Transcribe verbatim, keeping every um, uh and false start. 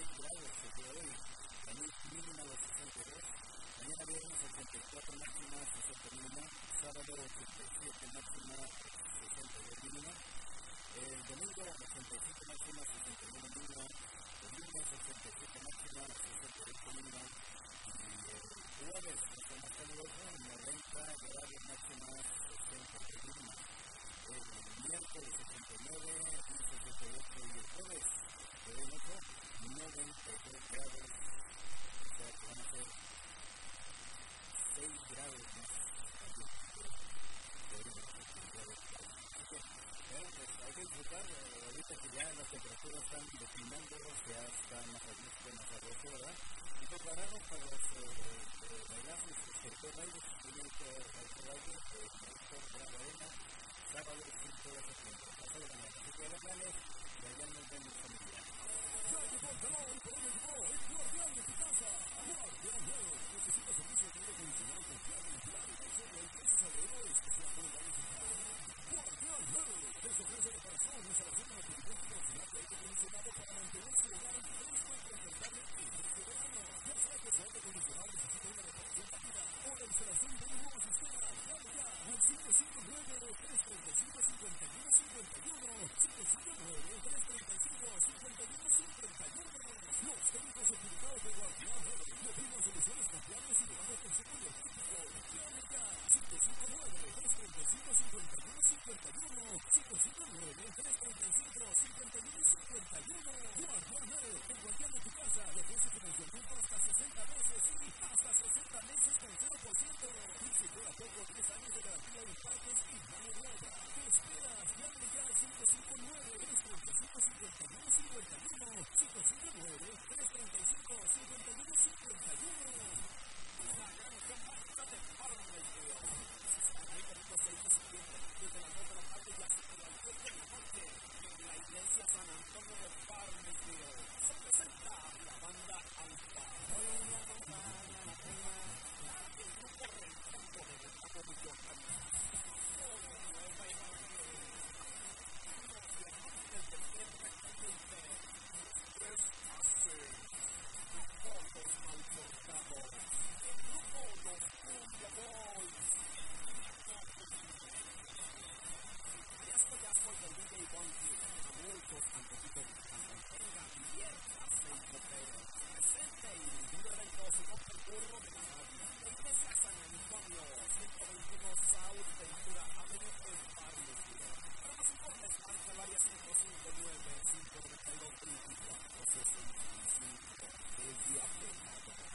seis grados que fue hoy, también mínima de sesenta y dos, mañana viernes ochenta y cuatro máxima, sesenta mínima, sábado ochenta y siete máxima, sesenta y dos mínima, el domingo ochenta y cinco máxima, sesenta y uno mínima, el lunes ochenta y siete máxima, sesenta y ocho mínima, y el jueves está más caluroso, noventa grados máxima, sesenta y tres mínima, el miércoles sesenta y nueve, sesenta y ocho y el jueves de hoy noche noventa y tres grados, o sea que van a ser seis grados más de hoy noche. Bueno, pues hay que disfrutar, eh, ahorita que ya las temperaturas están declinando, ya está más a gusto, más sabroso, ¿verdad? Y prepararnos para los eh, bailazos, sector baile, único sector baile, sector de la arena, sábado cinco de septiembre, pasado de mañana. Así que los planes, y allá nos vemos con el día. ¡Calle Pantalón, el poder llegó! ¡El guardián de tu casa! ¡Guardián Hero! Necesita servicios de aire acondicionado confiable en ciudad de California y precios alrededores que se apoyan a disfrutar. ¡Guardián Hero! Les ofrece reparación, instalación de mantenimiento profesional de aire acondicionado para mantener su hogar en fresco y confortable en este verano. Ya sea que su aire acondicionado necesita una reparación rápida o la instalación de un nuevo sistema, llame ya al cinco cinco nueve, tres tres cinco, cinco uno cinco uno, cinco cinco nueve, tres tres cinco, cinco uno cinco uno. Los técnicos certificados de Guardián Hero le brindan soluciones confiables y de bajo costo energético. Llame ya cinco cinco nueve, tres tres cinco, cinco uno cinco uno, cinco cinco nueve, tres tres cinco, cinco uno cinco uno. Guardián Hero, el guardián de tu casa, le ofrece financiamiento hasta sesenta meses y hasta sesenta meses con cero por ciento. Principio de acuerdo, diez años de garantía en partes y mano de obra. ¿Qué esperas? Llame ya al cinco cinco nueve, tres tres cinco, cinco uno cinco uno, cinco cinco nueve, tres tres cinco, cinco uno cinco uno. La gran campaña de Farmville. Hay perritos del septiembre, desde las dos de la tarde y hasta las diez de la noche, en la iglesia San Antonio de Farmville. Se presenta la banda Alfa. Hoy una campaña, la prima, el grupo Reinando de Gustavo Michoacán. Hoy nueva imagen. Los diamantes del siempre caliente. Tres Masters. Los pozos mal portados. El grupo Los Cumbia Boys. Con D J Bunky, a muchos antecitos, Antonga, Villeta, Centro Pérez, presente y dirigido eventos con el burro de la radio, Iglesia San Antonio, ciento veintiuno South Ventura Avenue en Farmville. Para más informes, marca el área cinco cinco nueve, cinco tres dos, veinticuatro sesenta y cinco. El Diablo.